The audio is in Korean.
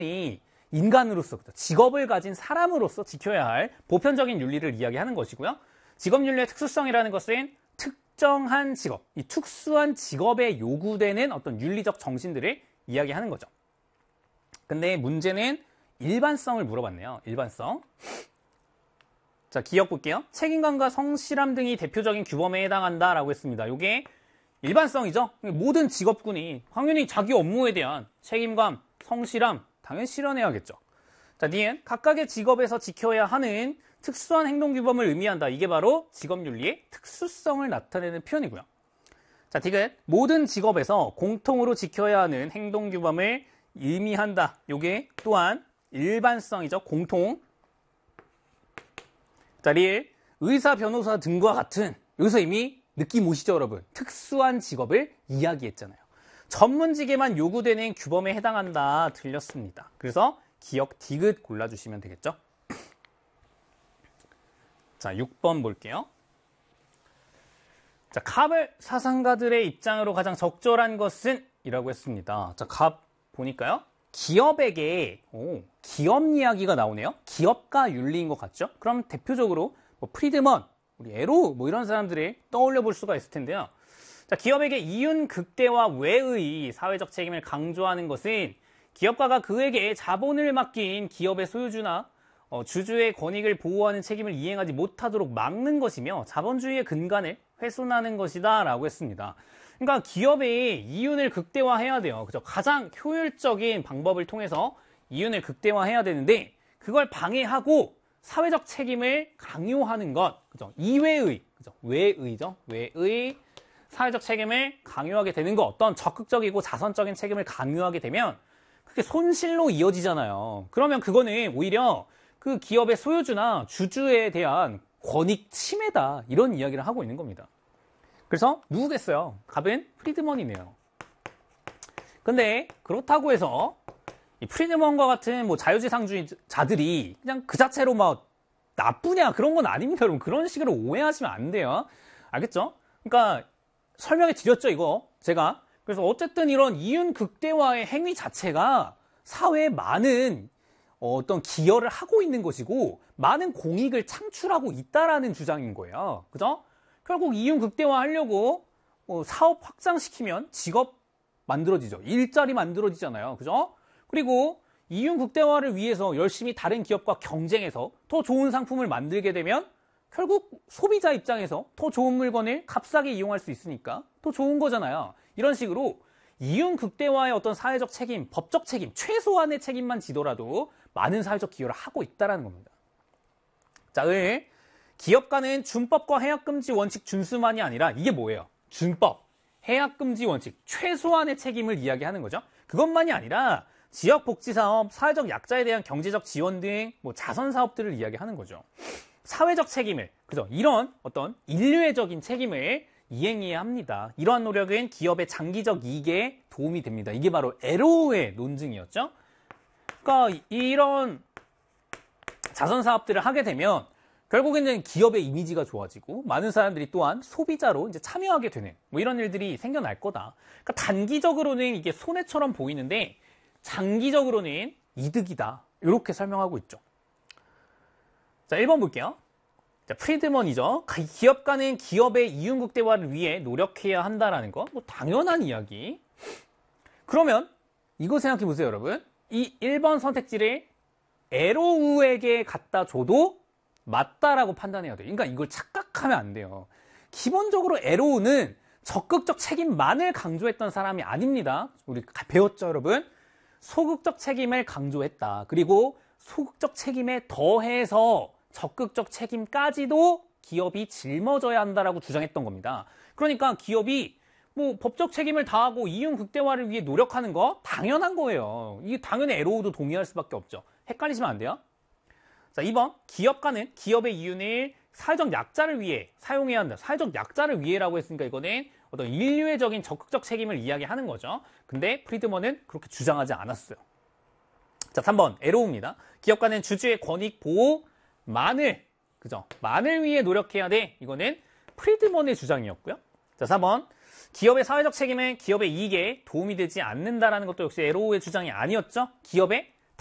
인간으로서, 직업을 가진 사람으로서 지켜야 할 보편적인 윤리를 이야기하는 것이고요. 직업윤리의 특수성이라는 것은 특정한 직업, 이 특수한 직업에 요구되는 어떤 윤리적 정신들을 이야기하는 거죠. 근데 문제는 일반성을 물어봤네요. 일반성. 자, 기억 볼게요. 책임감과 성실함 등이 대표적인 규범에 해당한다라고 했습니다. 이게 일반성이죠. 모든 직업군이 당연히 자기 업무에 대한 책임감, 성실함 당연히 실현해야겠죠. 자, 니은 각각의 직업에서 지켜야 하는 특수한 행동규범을 의미한다. 이게 바로 직업윤리의 특수성을 나타내는 표현이고요. 자, 디귿 모든 직업에서 공통으로 지켜야 하는 행동규범을 의미한다. 이게 또한 일반성이죠. 공통. 자, 리을 의사, 변호사 등과 같은, 여기서 이미 느낌 오시죠, 여러분? 특수한 직업을 이야기했잖아요. 전문직에만 요구되는 규범에 해당한다. 들렸습니다. 그래서 기억 디귿 골라주시면 되겠죠? 자, 6번 볼게요. 자, 갑을 사상가들의 입장으로 가장 적절한 것은? 이라고 했습니다. 자, 갑 보니까요. 기업에게, 기업 이야기가 나오네요. 기업가 윤리인 것 같죠? 그럼 대표적으로 뭐 프리드먼, 우리 에로, 뭐 이런 사람들을 떠올려 볼 수가 있을 텐데요. 자, 기업에게 이윤 극대화 외의 사회적 책임을 강조하는 것은 기업가가 그에게 자본을 맡긴 기업의 소유주나 주주의 권익을 보호하는 책임을 이행하지 못하도록 막는 것이며 자본주의의 근간을 훼손하는 것이다 라고 했습니다. 그러니까 기업의 이윤을 극대화해야 돼요. 그죠? 가장 효율적인 방법을 통해서 이윤을 극대화해야 되는데 그걸 방해하고 사회적 책임을 강요하는 것, 그죠? 이외의, 그죠? 외의죠? 외의 사회적 책임을 강요하게 되는 것, 어떤 적극적이고 자선적인 책임을 강요하게 되면 그게 손실로 이어지잖아요. 그러면 그거는 오히려 그 기업의 소유주나 주주에 대한 권익 침해다. 이런 이야기를 하고 있는 겁니다. 그래서 누구겠어요? 갑은 프리드먼이네요. 근데 그렇다고 해서 이 프리드먼과 같은 뭐 자유지상주의자들이 그냥 그 자체로 막 나쁘냐 그런 건 아닙니다. 여러분 그런 식으로 오해하시면 안 돼요. 알겠죠? 그러니까 설명해 드렸죠 이거 제가. 그래서 어쨌든 이런 이윤 극대화의 행위 자체가 사회에 많은 어떤 기여를 하고 있는 것이고 많은 공익을 창출하고 있다라는 주장인 거예요. 그죠? 결국 이윤 극대화 하려고 사업 확장시키면 직업 만들어지죠. 일자리 만들어지잖아요. 그죠? 그리고 이윤 극대화를 위해서 열심히 다른 기업과 경쟁해서 더 좋은 상품을 만들게 되면 결국 소비자 입장에서 더 좋은 물건을 값싸게 이용할 수 있으니까 더 좋은 거잖아요. 이런 식으로 이윤 극대화의 어떤 사회적 책임, 법적 책임, 최소한의 책임만 지더라도 많은 사회적 기여를 하고 있다는 겁니다. 자, 기업가는 준법과 해약금지 원칙 준수만이 아니라 이게 뭐예요? 준법, 해약금지 원칙, 최소한의 책임을 이야기하는 거죠. 그것만이 아니라 지역복지사업, 사회적 약자에 대한 경제적 지원 등 뭐 자선사업들을 이야기하는 거죠. 사회적 책임을, 그죠? 이런 어떤 인류애적인 책임을 이행해야 합니다. 이러한 노력은 기업의 장기적 이익에 도움이 됩니다. 이게 바로 에로우의 논증이었죠. 그러니까 이런 자선사업들을 하게 되면 결국에는 기업의 이미지가 좋아지고 많은 사람들이 또한 소비자로 이제 참여하게 되는 뭐 이런 일들이 생겨날 거다. 그러니까 단기적으로는 이게 손해처럼 보이는데 장기적으로는 이득이다. 이렇게 설명하고 있죠. 자, 1번 볼게요. 자, 프리드먼이죠. 기업가는 기업의 이윤 극대화를 위해 노력해야 한다라는 거. 뭐 당연한 이야기. 그러면 이거 생각해 보세요, 여러분. 이 1번 선택지를 에로우에게 갖다 줘도 맞다라고 판단해야 돼요. 그러니까 이걸 착각하면 안 돼요. 기본적으로 에로우는 적극적 책임만을 강조했던 사람이 아닙니다. 우리 배웠죠, 여러분? 소극적 책임을 강조했다. 그리고 소극적 책임에 더해서 적극적 책임까지도 기업이 짊어져야 한다라고 주장했던 겁니다. 그러니까 기업이 뭐 법적 책임을 다하고 이윤 극대화를 위해 노력하는 거 당연한 거예요. 이게 당연히 에로우도 동의할 수밖에 없죠. 헷갈리시면 안 돼요. 자, 2번 기업가는 기업의 이윤을 사회적 약자를 위해 사용해야 한다. 사회적 약자를 위해라고 했으니까 이거는 어떤 인류애적인 적극적 책임을 이야기하는 거죠. 근데 프리드먼은 그렇게 주장하지 않았어요. 자, 3번 에로우입니다. 기업가는 주주의 권익 보호만을, 그죠? 만을 위해 노력해야 돼. 이거는 프리드먼의 주장이었고요. 자, 4번 기업의 사회적 책임은 기업의 이익에 도움이 되지 않는다라는 것도 역시 에로우의 주장이 아니었죠. 기업의